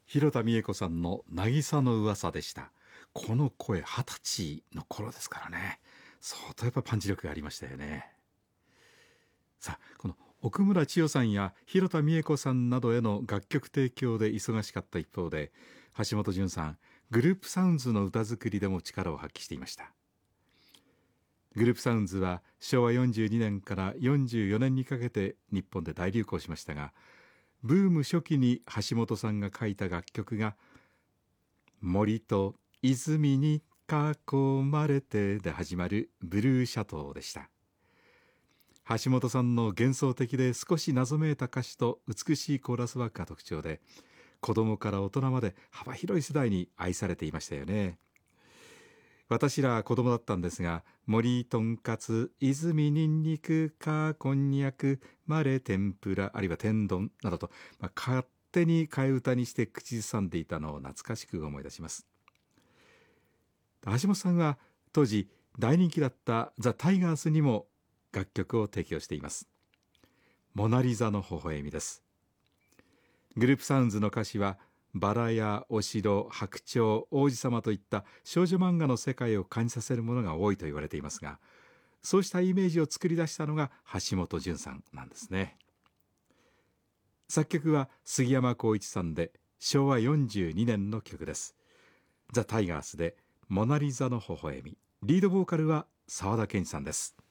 広田美恵子さんの渚の噂でした。この声20歳の頃ですからね、相当やっぱパンチ力がありましたよね。さあ、この奥村千代さんや広田美恵子さんなどへの楽曲提供で忙しかった一方で、橋本淳さん、グループサウンズの歌作りでも力を発揮していました。グループサウンズは昭和42年から44年にかけて日本で大流行しましたが、ブーム初期に橋本さんが書いた楽曲が森と泉に囲まれてで始まるブルーシャトーでした。橋本さんの幻想的で少し謎めいた歌詞と美しいコーラスワークが特徴で、子供から大人まで幅広い世代に愛されていましたよね。私ら子供だったんですが、森とんかつ、泉にんにく、かこんにゃく、まれ天ぷら、あるいは天丼などと、勝手に替え歌にして口ずさんでいたのを懐かしく思い出します。橋本さんは当時大人気だったザ・タイガースにも楽曲を提供しています。モナリザの微笑みです。グループサウンズの歌詞はバラやお城、白鳥、王子様といった少女漫画の世界を感じさせるものが多いと言われていますが、そうしたイメージを作り出したのが橋本淳さんなんですね。作曲は杉山浩一さんで、昭和42年の曲です。ザ・タイガースでモナリザの微笑み。リードボーカルは沢田研二さんです。